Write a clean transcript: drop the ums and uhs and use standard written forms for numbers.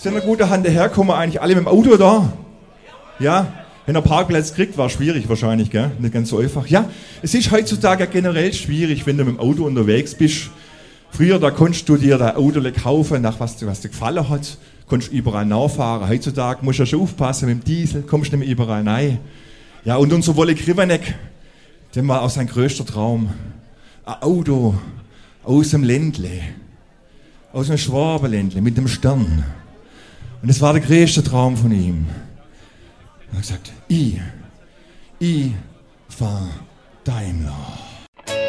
Sind eine gute Hand daherkommen, eigentlich alle mit dem Auto da? Ja? Wenn er Parkplatz kriegt, war schwierig wahrscheinlich, gell? Nicht ganz so einfach. Ja, es ist heutzutage generell schwierig, wenn du mit dem Auto unterwegs bist. Früher, da konntest du dir das Auto kaufen, nach was dir gefallen hat. Konntest überall nachfahren. Heutzutage musst du ja schon aufpassen, mit dem Diesel kommst du nicht mehr überall rein. Ja, und unser Wolle Krivanek, der war auch sein größter Traum. Ein Auto aus dem Ländle, aus dem Schwabenländle mit dem Stern. Und das war der größte Traum von ihm. Er hat gesagt, ich fahr Daimler.